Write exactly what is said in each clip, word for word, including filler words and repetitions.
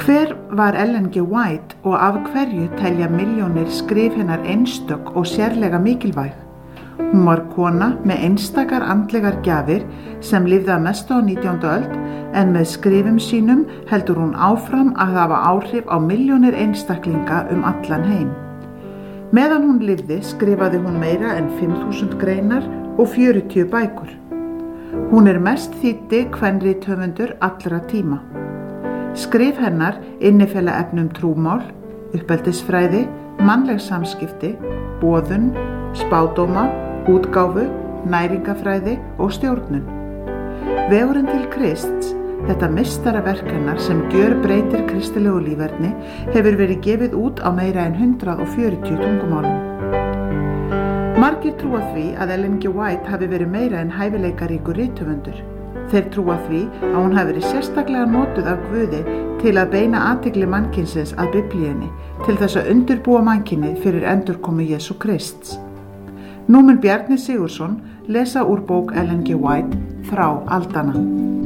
Hver var Ellen G. White og af hverju telja milljónir skrif hennar einstök og sérlega mikilvæg? Hún var kona með einstakar andlegar gjafir sem lifði að mestu á nítjándu öld en með skrifum sínum heldur hún áfram að hafa áhrif á milljónir einstaklinga um allan heim. Meðan hún lifði skrifaði hún meira en fimm þúsund greinar og fjörutíu bækur. Hún er mest þýddi kvenrithöfundur allra tíma. Skrif hennar innifela efnum trúmál, uppeldisfræði, mannleg samskipti, boðun, spádóma, útgáfu, næringafræði og stjórnun. Vegurinn til Krists, þetta meistaraverk hennar sem gjörbreytir kristilegu líferni, hefur verið gefið út á meira en hundrað og fjörutíu tungumálum. Margir trúa því að Ellen G. White hafi verið meira en hæfileikaríkur rithöfundur. Þeir trúa því að hún hafi verið sérstaklega notuð af Guði til að beina athygli mannkynsins að Biblíunni til þess að undirbúa mannkynið fyrir endurkomu Jesú Krists. Nú mun Bjarni Sigurðsson lesa úr bók Ellen G. White Þrá aldanna.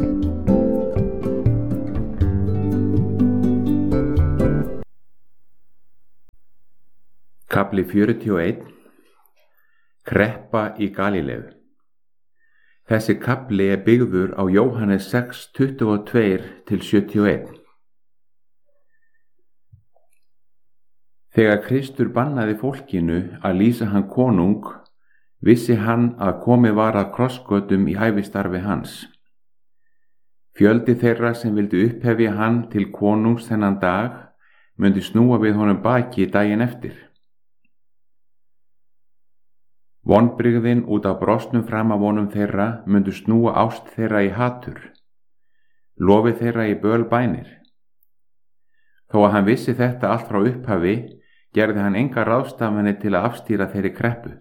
Kafli fjörutíu og einn. Kreppa í Galíleu. Þessi kafli er byggður á Jóhannes sex tuttugu og tvö til sjötíu og eitt. Þegar Kristur bannaði fólkinu að lýsa hann konung, vissi hann að komið var að krossgötum í ævistarfi hans. Fjöldi þeirra sem vildu upphefja hann til konungs þennan dag myndi snúa við honum baki daginn eftir. Vonbrigðin út af brostnum framavonum þeirra myndu snúa ást þeirra í hatur, lofið þeirra í bölbænir. Þó að hann vissi þetta allt frá upphafi, gerði hann enga ráðstafanir til að afstýra þeirri kreppu.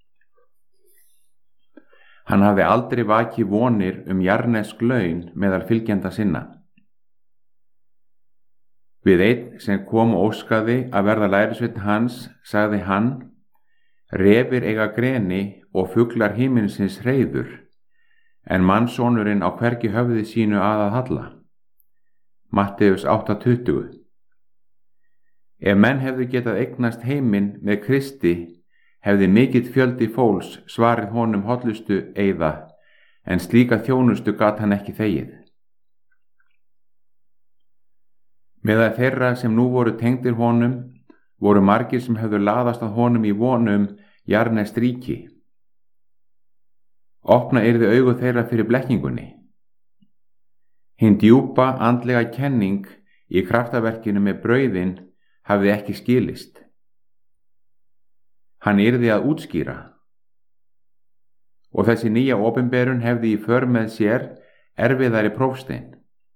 Hann hafði aldrei vakið vonir um jarnesk laun meðal fylgjenda sinna. Við einn sem kom og óskaði að verða lærisveinn hans, sagði hann: Refir eiga greni og fuglar himinsins hreiður, en mannssonurinn á hvergi höfði sínu að að halla. Matteus átta tuttugu. Ef menn hefðu getað eignast heiminn með Kristi, hefði mikill fjöldi fólks svarið honum hollustu eyða, en slíka þjónustu gat hann ekki þegið. Meðal þeirra sem nú voru tengdir honum, voru margir sem hefðu laðast að honum í vonum jarneskt ríki. Opna yrði augu þeirra fyrir blekkingunni. Hin djúpa andlega kenning í kraftaverkinu með brauðin hafði ekki skilist. Hann yrði að útskýra. Og þessi nýja opinberun hefði í för með sér erfiðari prófstein.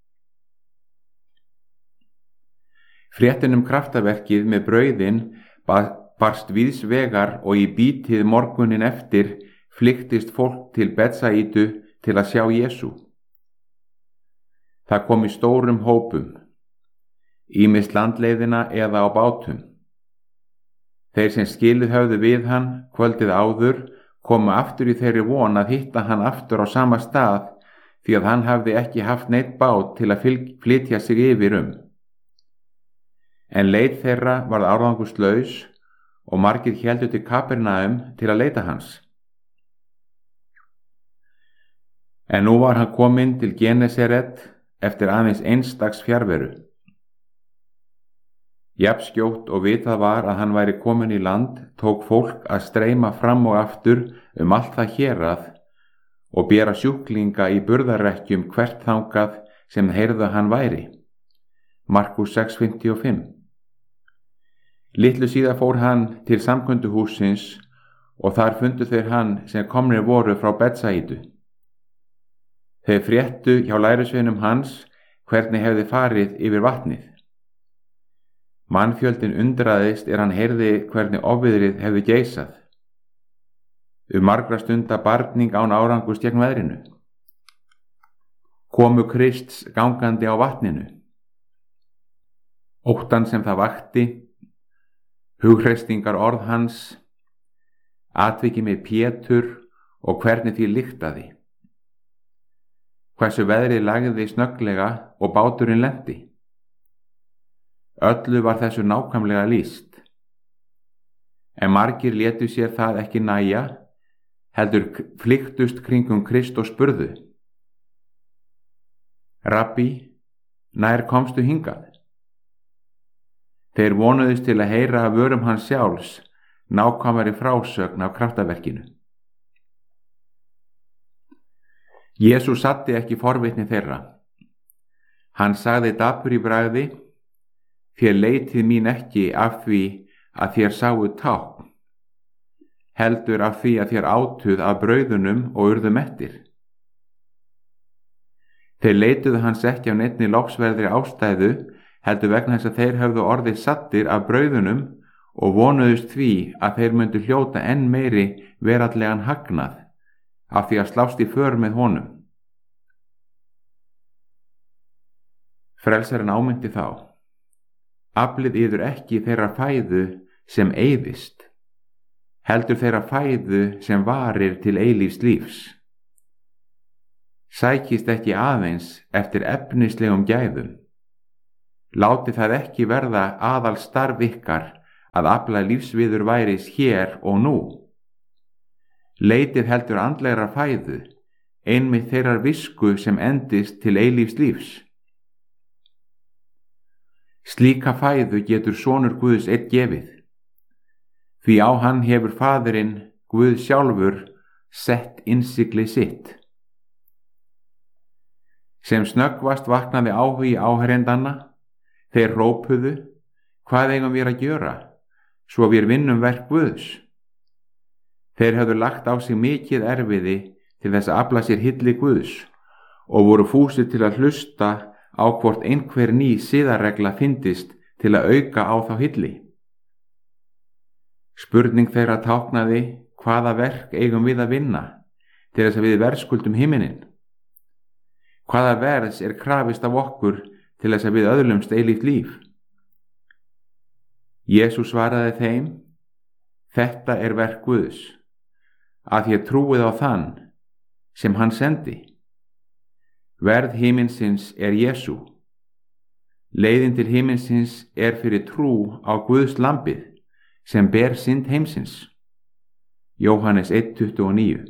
Fréttin um kraftaverkið með brauðin barst víðs vegar og í bítið morgunin eftir flyktist fólk til Betsaídu til að sjá Jesú. Það kom í stórum hópum, ýmist landleiðina eða á bátum. Þeir sem skilið höfðu við hann kvöldið áður komu aftur í þeirri von að hitta hann aftur á sama stað því að hann hafði ekki haft neitt bát til að flytja sig yfir um. En leið þeirra varð árangurslaus og margir héldu til Kapernaum til að leita hans. En nú var hann kominn til Genesaret eftir aðeins eins dags fjarveru. Jafnskjótt og vitað var að hann væri kominn í land, tók fólk að streyma fram og aftur um allt það hérað og bera sjúklinga í burðarrekkjum hvert þangað sem heyrðu hann væri. Markús sex fimmtíu og fimm. Litlu síðar fór hann til samkunduhússins og þar fundu þeir hann sem komnir voru frá Betsaídu. Þeir fréttu hjá lærisveinum hans hvernig hefði farið yfir vatnið. Mannfjöldin undraðist er hann heyrði hvernig ofviðrið hefði geisað. Um margra stunda barning án árangurs gegn veðrinu. Komu Krists gangandi á vatninu. Óttan sem það vakti, hughreysingar orð hans, atviki með Pétur og hvernig því lyktaði. Hversu veðrið lagði snögglega og báturinn lenti. Öllu var þessu nákvæmlega lýst. En margir létu sér það ekki nægja, heldur flykktust kringum Krist og spurðu: Rabbi, nær komstu hingað? Þeir vonuðust til að heyra af vörum hans sjálfs nákvæmari frásögn af kraftaverkinu. Jesús satti ekki forvitni þeirra. Hann sagði dapur í bragði: Þér leitið mín ekki af því að þér sáu tákn, heldur af því að þér átuð af brauðunum og urðu mettir. Þeir leituðu hans ekki af neinni lofsverðri ástæðu, heldur vegna þess að þeir höfðu orðið sattir af brauðunum og vonuðust því að þeir myndu hljóta enn meiri veraldlegan hagnað af því að slást í för með honum. Frelsarinn ámyndi þá: Aflið yður ekki þeirra fæðu sem eyðist, heldur þeirra fæðu sem varir til eilífs lífs. Sækist ekki aðeins eftir efnislegum gæðum. Láti það ekki verða aðal starf ykkar að afla lífsviður væris hér og nú. Leitið heldur andlegra fæðu, einmitt þeirrar visku sem endist til eilífs lífs. Slíka fæðu getur sonur Guðs einn gefið, því á hann hefur Faðirinn, Guð sjálfur, sett innsigli sitt. Sem snöggvast vaknaði áhugi áherendanna. Þeir rópuðu: Hvað eigum við að gjöra, svo við vinnum verk Guðs? Þeir höfðu lagt á sig mikið erfiði til þess að afla sér hylli Guðs og voru fúsir til að hlusta á hvort einhver ný siðaregla fyndist til að auka á þá hylli. Spurning þeirra táknaði: Hvaða verk eigum við að vinna til þess að við verðskuldum himinin? Hvaða verðs er krafist af okkur til þess að við öðlumst eilíft líf? Jesús svaraði þeim: Þetta er verk Guðs, að þér trúið á þann sem hann sendi. Verð himinsins er Jesú. Leiðin til himinsins er fyrir trú á Guðs lambið sem ber synd heimsins. Jóhannes eitt tuttugu og níu.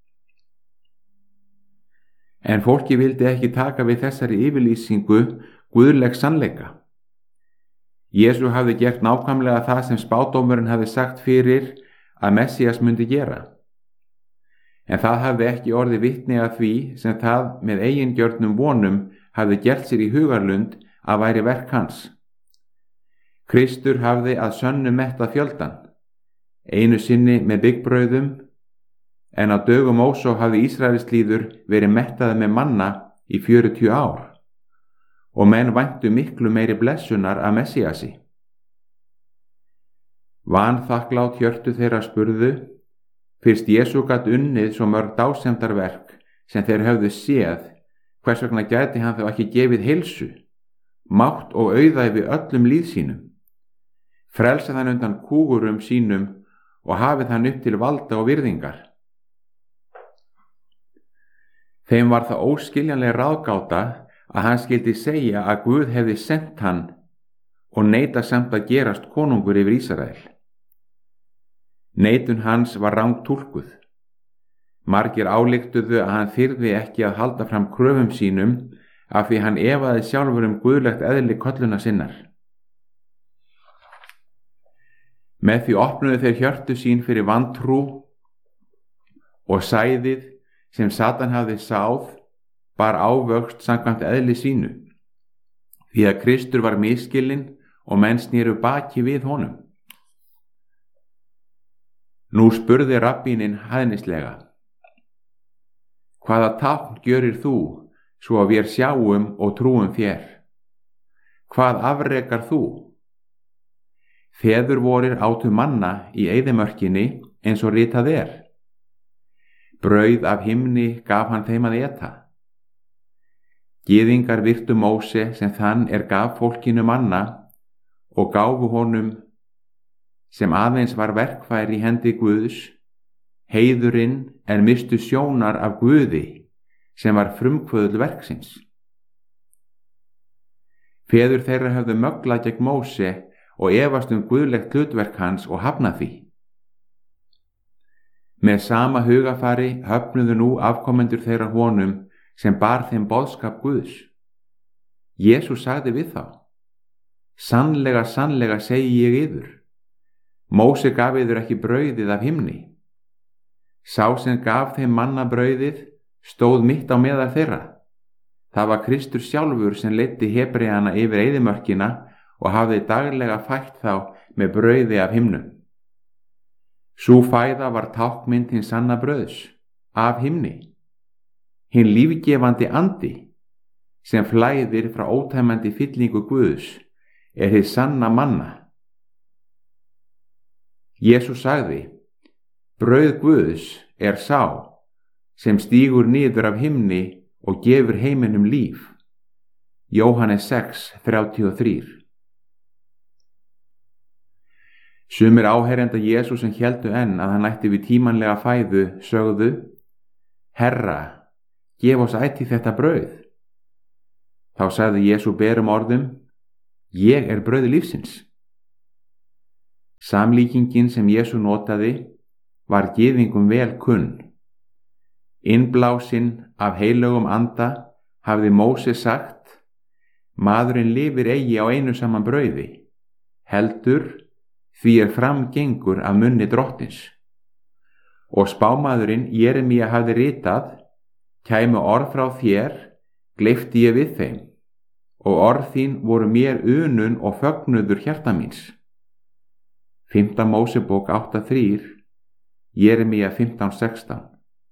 En fólki vildi ekki taka við þessari yfirlýsingu guðlegs sannleika. Jesú hafði gert nákvæmlega það sem spádómurinn hafði sagt fyrir að Messías myndi gera. En það hafði ekki orðið vitni að því sem það með eigingjörnum vonum hafði gert sér í hugarlund að væri verk hans. Kristur hafði að sönnu mettað fjöldan, einu sinni með byggbrauðum, en á dögum Mósó hafði Ísraelslýður verið mettaði með manna í fjörutíu ár og menn væntu miklu meiri blessunar af Messíasi. Vanþakklát hjörtu þeirra spurðu: Fyrst Jesú gat unnið svo mörg dásemdarverk sem þeir höfðu séð, hvers vegna gæti hann þá ekki gefið heilsu, mátt og auðæfi öllum líð sínum, frelsað hann undan kúgurum sínum og hafið hann upp til valda og virðingar? Þeim var það óskiljanleg ráðgáta að hann skyldi segja að Guð hefði sent hann og neita samt að gerast konungur yfir Ísrael. Neitun hans var rangt túlkuð. Margir ályktuðu að hann þyrði ekki að halda fram kröfum sínum af því hann efaði sjálfur um guðlegt eðli kolluna sinnar. Með því opnuðu þeir hjörtu sín fyrir vantrú og sæðið sem Satan hafði sáð bar ávöxt samkvæmt eðli sínu, því að Kristur var misskilinn og menn snéru baki við honum. Nú spurði rabbíninn hæðnislega: Hvaða tákn gjörir þú svo að við sjáum og trúum þér? Hvað afrekar þú? Feður vorir átu manna í eyðimörkinni eins og ritað er. Brauð af himni gaf hann þeim að eta. Gyðingar virtu Móse sem þann er gaf fólkinu manna og gáfu honum, sem aðeins var verkfær í hendi Guðs, heiðurinn en mistu sjónar af Guði sem var frumkvöðl verksins. Feður þeirra höfðu möglað gegn Móse og efast um guðlegt hlutverk hans og hafnað því. Með sama hugafari höfnuðu nú afkomendur þeirra honum sem bar þeim boðskap Guðs. Jesús sagði við þá: Sannlega, sannlega segi ég yður, Móse gaf yður ekki brauðið af himni. Sá sem gaf þeim manna brauðið stóð mitt á meðal þeirra. Það var Kristur sjálfur sem leiddi Hebreana yfir eyðimörkina og hafði daglega fætt þá með brauði af himnum. Sú fæða var táknmynd hins sanna brauðs af himni, hinn lífgefandi andi sem flæðir frá ótæmandi fyllingu Guðs er hið sanna manna. Jesús sagði: Brauð Guðs er sá sem stígur niður af himni og gefur heiminum líf. Jóhannes sex þrjátíu og þrjú. Sumir áheyrenda Jesús sem héldu enn að hann ætti við tímanlega fæðu sögðu: Herra, gef oss ætíð þetta brauð. Þá sagði Jesú berum orðum: Ég er brauð lífsins. Samlíkingin sem Jesú notaði var gyðingum vel kunn. Innblásinn af heilögum anda hafði Móse sagt: Maðurinn lifir eigi á einu saman brauði, heldur því er framgengur af munni drottins. Og spámaðurinn Jeremía hafði ritað: Kæmu orð frá þér, gleypti ég við þeim, og orð þín voru mér unun og fögnuður hjarta míns. Fimmta Mósebók átta þrjú, Jeremía fimmtán sextán.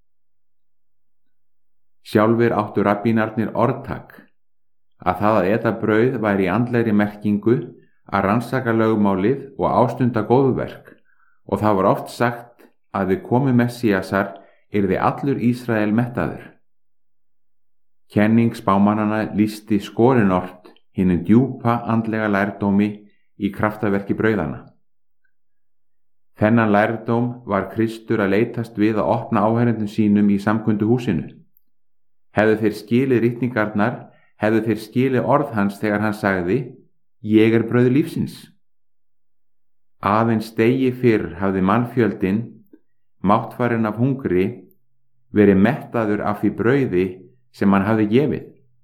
Sjálfir áttu rabbínarnir orðtak að það að eta brauð væri í andlegri merkingu að rannsaka lögmálið og ástunda góðverk, og það var oft sagt að við komu Messíasar yrði allur Ísrael mettaður. Kenning spámannana lýsti skorinort hinum djúpa andlega lærdómi í kraftaverki brauðana. Þennan lærdóm var Kristur að leitast við að opna áheyrendum sínum í samkundu húsinu. Hefðu þeir skilið ritningarnar, hefðu þeir skilið orð hans þegar hann sagði: Ég er brauð lífsins. Aðeins degi fyrr hafði mannfjöldin, máttfarinn af hungri, verið mettaður af því brauði sem hann hafði gefið.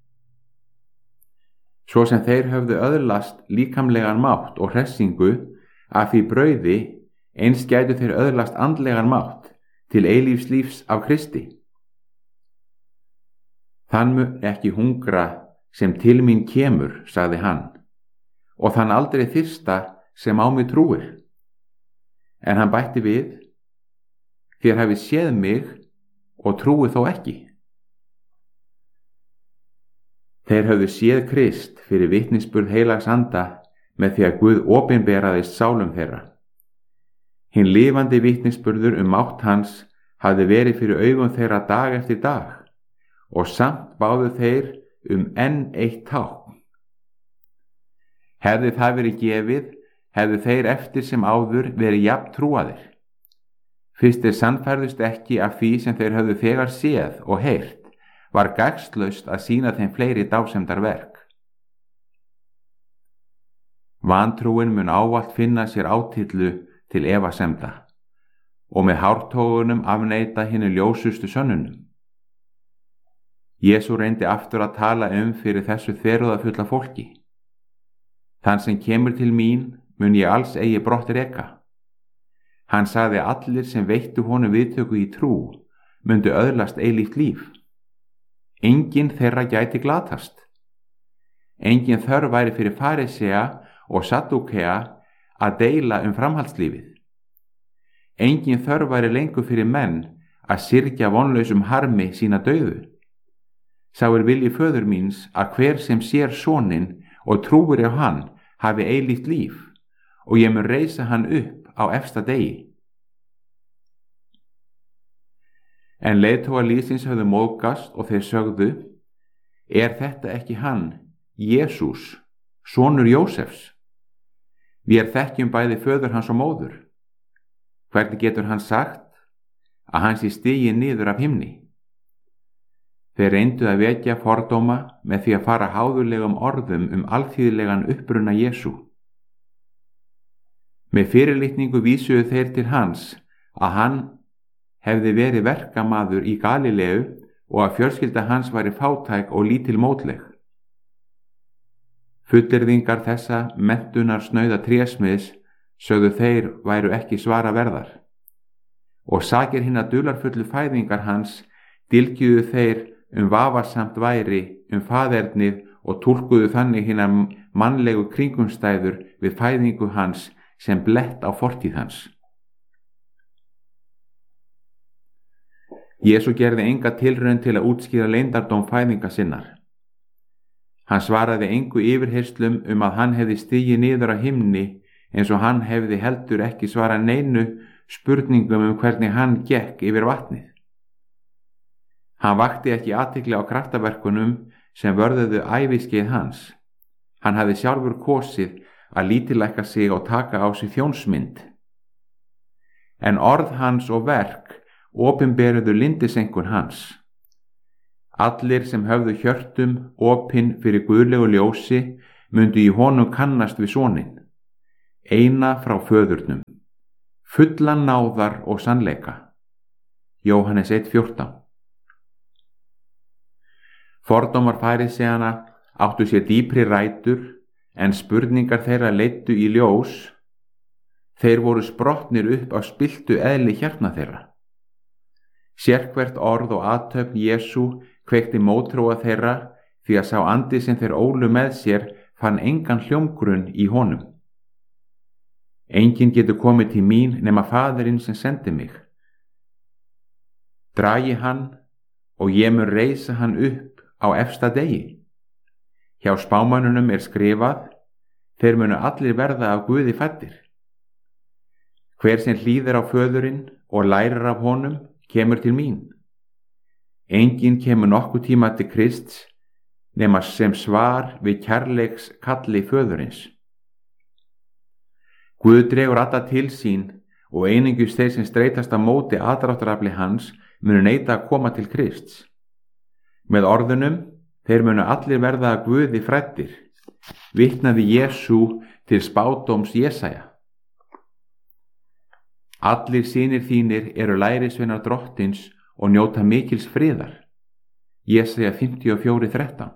Svo sem þeir höfðu öðlast líkamlegan mátt og hressingu af því brauði, eins gætu þeir öðlast andlegan mátt til eilífs lífs af Kristi. Þann mun ekki hungra sem til mín kemur, sagði hann, og þann aldrei þyrsta sem á mig trúir. En hann bætti við: Þér hafið séð mig og trúið þó ekki. Þeir höfðu séð Krist fyrir vitnisburð heilags anda með því að Guð opinberaðist sálum þeirra. Hinn lifandi vitnisburður um mátt hans hafði verið fyrir augum þeirra dag eftir dag, og samt báðu þeir um enn eitt tákn. Hefði það verið gefið, hefðu þeir eftir sem áður verið jafn trúaðir. Fyrst þeir sannfærðust ekki af því sem þeir höfðu þegar séð og heyrt, var gagnslaust að sýna þeim fleiri dásemdarverk. Vantrúin mun ávallt finna sér átillu til efasemda og með hártogunum afneita hinu ljósustu sönnunum. Jesú reyndi aftur að tala um fyrir þessu þverúðafulla fólki: Þann sem kemur til mín mun ég alls eigi brott reka. Hann sagði allir sem veittu honum viðtöku í trú mundu öðlast eilíft líf. Enginn þeirra gæti glatast. Enginn þörf væri fyrir farisea og saddúkea að deila um framhaldslífið. Enginn þörf væri lengur fyrir menn að syrgja vonlausum harmi sína dauðu. Sá er vilji föður míns að hver sem sér soninn og trúir á hann hafi eilíft líf, og ég mun reisa hann upp á efsta degi. En leiðtogar liðsins höfðu móðgast og þeir sögðu: Er þetta ekki hann, Jesús, sonur Jósefs? Við þekkjum bæði föður hans og móður. Hvernig getur hann sagt að hann sé stiginn niður af himni? Þeir reyndu að vekja fordóma með því að fara háðulegum orðum um alþýðlegan uppruna Jesú. Með fyrirlitningu vísuðu þeir til hans að hann hefði verið verkamaður í Galileu og að fjölskylda hans væri fátæk og lítil mótleg. Fullyrðingar þessa menntunar snauða trésmiðs sögðu þeir væru ekki svara verðar, og sakir hinna dularfullu fæðingar hans dylgjuðu þeir um vafasamt væri um faðernið og túlkuðu þannig hinna mannlegu kringumstæður við fæðingu hans sem blett á fortíð hans. Jesú gerði enga tilraun til að útskýra leyndardóm fæðinga sinnar. Hann svaraði engu yfirheyrslum um að hann hefði stigið niður á himni, eins og hann hefði heldur ekki svarað neinu spurningum um hvernig hann gekk yfir vatnið. Hann vakti ekki athygli á kraftaverkunum sem vörðuðu æviskeið hans. Hann hafði sjálfur kosið að lítillækka sig og taka á sig þjónsmynd. En orð hans og verk opinberuðu lindisenkun hans. Allir sem höfðu hjörtum opin fyrir guðlegu ljósi myndu í honum kannast við soninn, eina frá föðurnum, fullan náðar og sannleika. Jóhannes eitt fjórtán. Fordómar fariseana áttu sér dýpri rætur en spurningar þeirra leiddu í ljós. Þeir voru sprottnir upp á spilltu eðli hjarna þeirra. Sérhvert orð og athöfn Jesú kveikti mótþróa þeirra, því að sá andi sem þeir ólu með sér fann engan hljómgrunn í honum. Enginn getur komið til mín nema Faðirinn sem sendi mig. Dragi hann og ég mun reisa hann upp á efsta degi. Hjá spámönnunum er skrifað: þeir munu allir verða af Guði fæddir. Hver sem hlýðir á Föðurinn og lærir af honum kemur til mín. Enginn kemur nokkuð tíma til Krists nema sem svar við kærleiks kalli Föðurins. Guð dregur alla til sín og einungis þeir sem streitast á móti aðdráttarafli hans munu neita að koma til Krists. Með orðunum: þeir munu allir verða að Guði fræddir, vitnaði Jesú til spádóms Jesaja. Allir synir þínir eru lærisveinar drottins og njóta mikils friðar. Jesaja fimmtíu og fjögur þrettán.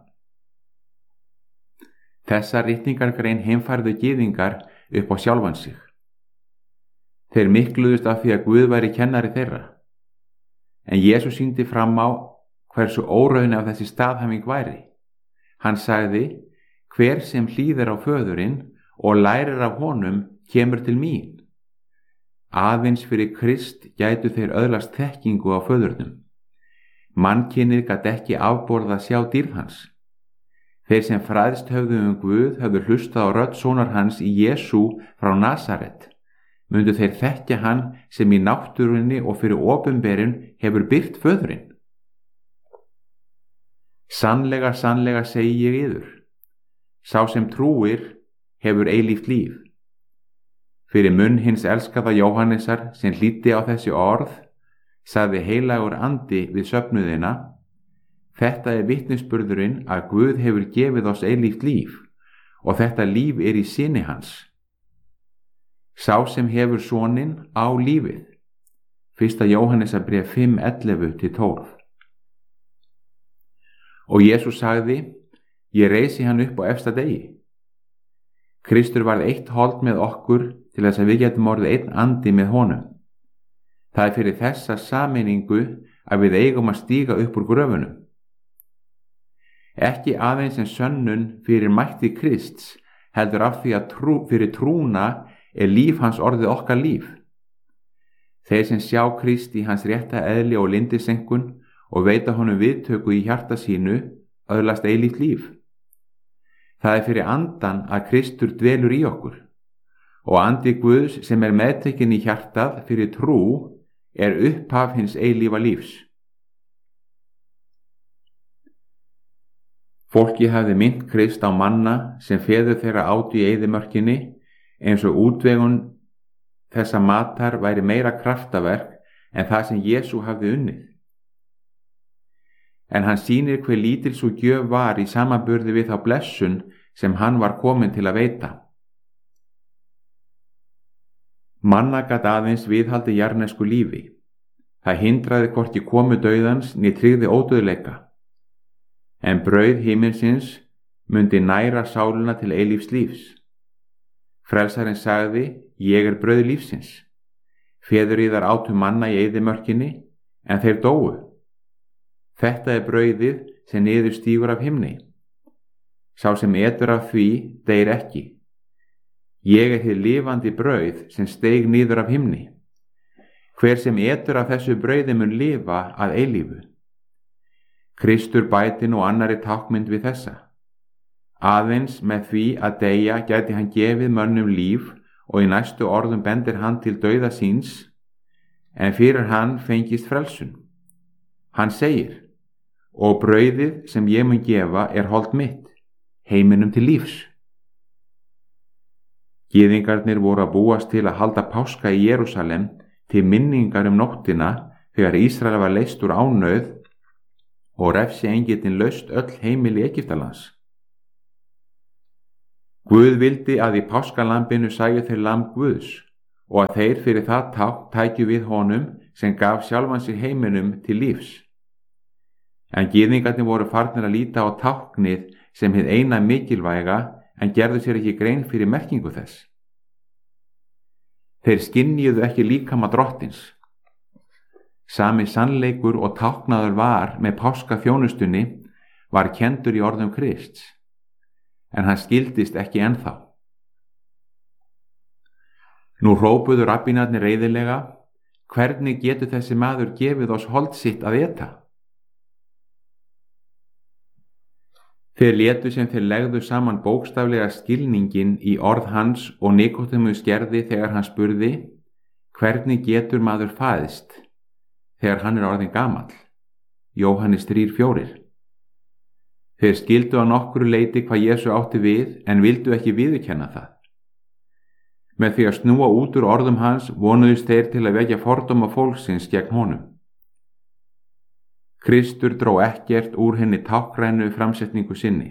Þessa ritningargrein heimfærðu gyðingar upp á sjálfan sig. Þeir mikluðust af því að Guð væri kennari þeirra. En Jesús sýndi fram á hversu óraun af þessi staðhæfing væri. Hann sagði: hver sem hlýðir á Föðurinn og lærir af honum kemur til mín. Aðeins fyrir Krist gætu þeir öðlast þekkingu á Föðurnum. Mannkynið gat ekki afborða sjá dýrð hans. Þeir sem fræðst höfðu um Guð höfðu hlustað á rödd sonar hans í Jesú frá Nasaret. Mundu þeir þekkja hann sem í náttúrunni og fyrir opinberun hefur birt Föðurinn. Sannlega, sannlega segi ég yður, sá sem trúir hefur eilíft líf. Fyrir munn hins elskaða Jóhannesar sem hlýddi á þessi orð, sagði heilagur andi við söfnuðina: þetta er vitnisburðurinn að Guð hefur gefið oss eilíft líf, og þetta líf er í syni hans. Sá sem hefur soninn á lífið. Fyrsta Jóhannesarbréf fimm ellefu til tólf. Og Jesús sagði: ég reisi hann upp á efsta degi. Kristur varð eitt hold með okkur til þess að við getum orðið einn andi með honum. Það er fyrir þessa sameiningu að við eigum að stíga upp úr gröfunum. Ekki aðeins en sönnun fyrir mætti Krists, heldur af því að trú, fyrir trúna er líf hans orðið okkar líf. Þeir sem sjá Krist í hans rétta eðli og lindisenkun og veita honum viðtöku í hjarta sínu öðlast eilíft líf. Það er fyrir andan að Kristur dvelur í okkur, og andi Guðs sem er meðtekinn í hjartað fyrir trú er upphaf hins eilífa lífs. Fólki hafði minnt Krist á manna sem feður þeirra átu í eyðimörkinni, eins og útvegun þessa matar væri meira kraftaverk en það sem Jesú hafði unnið. en hann sýnir hve lítil sú gjöf var í samanburði við þá blessun sem hann var kominn til að veita. Manna gat aðeins viðhaldi jarðnesku lífi. Það hindraði hvorki komu dauðans né tryggði ódauðleika. En brauð himinsins mundi næra sáluna til eilífs lífs. Frelsarinn sagði, ég er brauð lífsins. Feður yðar átu manna í eyðimörkinni, en þeir dóu. Þetta er brauðið sem niður stígur af himni. Sá sem etur af því deyr ekki. Ég er hið lifandi brauð sem steig niður af himni. Hver sem etur af þessu brauði mun lifa að eilífu. Kristur bæti nú annarri tákmynd við þessa. Aðeins með því að deyja gæti hann gefið mönnum líf og í næstu orðum bendir hann til dauða síns, en fyrir hann fengist frelsun. Hann segir, og brauðið sem ég mun gefa er hold mitt, heiminum til lífs. Gyðingarnir voru að búast til að halda páska í Jerúsalem til minningar um nóttina þegar Ísrael var leyst úr ánauð og refsiengillinn laust öll heimili Egyptalands. Guð vildi að í páskalambinu sæju þeir lamb Guðs og að þeir fyrir það tákn tækju við honum sem gaf sjálfan sig heiminum til lífs. En gyðingarnir voru farnir að líta á táknið sem hið eina mikilvæga en gerðu sér ekki grein fyrir merkingu þess. Þeir skynjuðu ekki líkama drottins. Sami sannleikur og táknaður var með páskaþjónustunni var kendur í orðum Krists, en hann skildist ekki ennþá. Nú hrópuðu rabbínarnir reiðilega, hvernig getur þessi maður gefið oss hold sitt að eta? Þeir létu sem þeir legðu saman bókstaflega skilningin í orð hans og Nikódemus gerði þegar hann spurði, hvernig getur maður fæðst þegar hann er orðinn gamall? Jóhannes þrjú fjórir. Þeir skildu að nokkru leyti hvað Jesú átti við en vildu ekki viðurkenna það. Með því að snúa út úr orðum hans vonuðust þeir til að vekja fordóma fólksins gegn honum. Kristur dró ekkert úr henni táknrænu framsetningu sinni.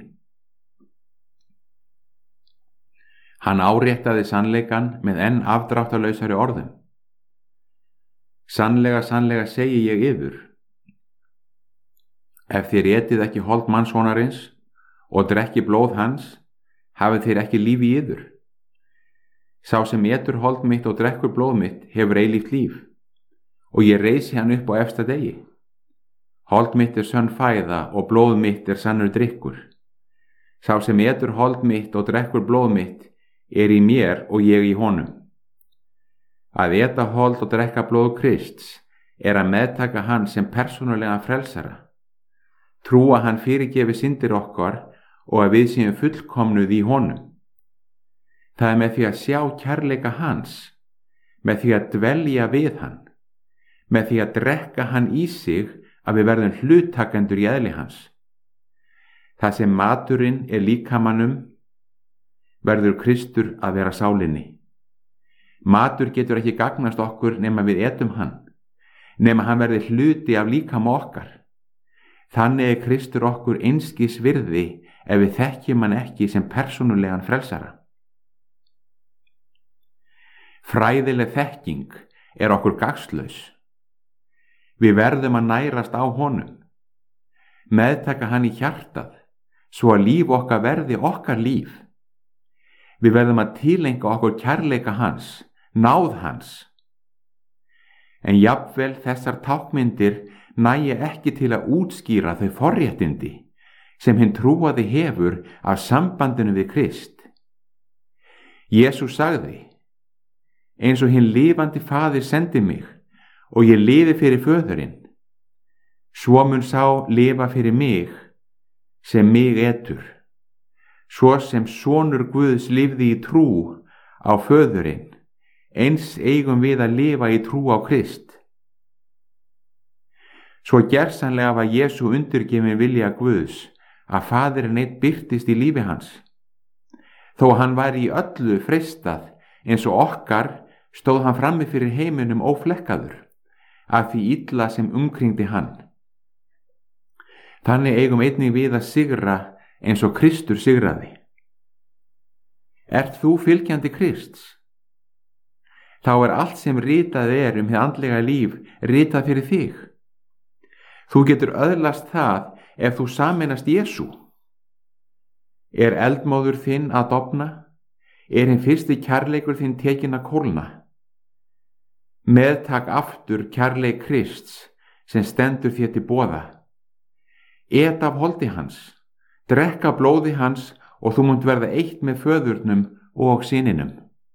Hann áréttaði sannleikann með enn afdráttarlausari orðum. Sannlega, sannlega segi ég yður, ef þér etið ekki hold mannssonarins og drekki blóð hans, hafið þér ekki líf í yður. Sá sem etur hold mitt og drekkur blóð mitt hefur eilíft líf, og ég reisi hann upp á efsta degi. Hold mitt er sönn fæða og blóð mitt er sannur drykkur. Sá sem etur hold mitt og drekkur blóð mitt er í mér og ég í honum. Að eta hold og drekka blóð Krists er að meðtaka hann sem persónulegan frelsara. Trúa hann fyrirgefi syndir okkar og að við séum fullkomnuð í honum. Það er með því að sjá kærleika hans, með því að dvelja við hann, með því að drekka hann í sig að við verðum hluttakendur í eðli hans. Það sem maturinn er líkamanum, verður Kristur að vera sálinni. Matur getur ekki gagnast okkur nema við etum hann, nema hann verði hluti af líkama okkar. Þannig er Kristur okkur einskis virði ef við þekkjum hann ekki sem persónulegan frelsara. Fræðileg þekking er okkur gagnslaus. Við verðum að nærast á honum, meðtaka hann í hjartað, svo að líf okkar verði okkar líf. Við verðum að tilenga okkur kærleika hans, náð hans. En jafnvel þessar tákmyndir nægja ekki til að útskýra þau forréttindi sem hinn trúaði hefur af sambandinu við Krist. Jesús sagði, eins og hinn lifandi faðir sendi mig, og ég lifi fyrir föðurinn, svo mun sá lifa fyrir mig sem mig etur, svo sem sonur Guðs lifði í trú á föðurinn, eins eigum við að lifa í trú á Krist. Svo gersamlega var Jesú undirgefinn vilja Guðs að faðirinn einn birtist í lífi hans. Þó hann var í öllu freistað eins og okkar stóð hann frammi fyrir heiminum óflekkaður, af því illa sem umkringdi hann. Þannig eigum einnig við að sigra eins og Kristur sigraði. Ert þú fylgjandi Krists? Þá er allt sem ritað er um hið andlega líf ritað fyrir þig. Þú getur öðlast það ef þú sameinast Jesú. Er eldmóður þinn að dofna? Er hinn fyrsti kærleikur þinn tekinn að kólna? Meðtak aftur kærleik Krists sem stendur þér til boða. Et af holdi hans, drekka blóði hans og þú munt verða eitt með föðurnum og syninum.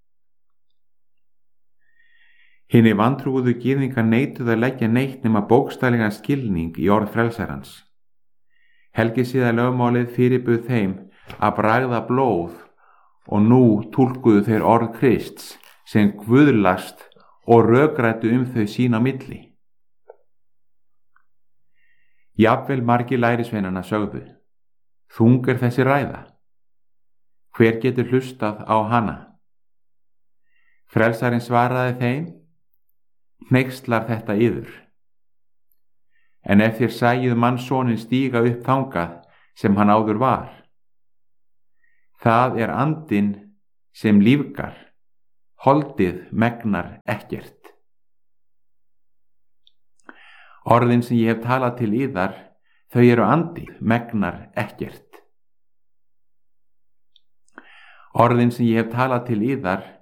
Hinni vantrúuðu gyðingar neituðu að leggja neitt nema bókstaflegan skilning í orð frelsarans. Helgisiða lögmálið fyrirbuð þeim að bragða blóð og nú túlkuðu þeir orð Krists sem guðlast og rökrættu um þau sín á milli. Jafnvel margir lærisveinanna sögðu: Þung er þessi ræða. Hver getur hlustað á hana? Frelsarinn svaraði þeim: Hneykslar þetta yður. En ef þér sæjuð mannssoninn stíga upp þangað sem hann áður var, það er andinn sem lífgar, holdið megnar ekkert. Orðin sem ég hef talað til yðar, þau eru andi, megnar ekkert. Orðin sem ég hef talað til yðar,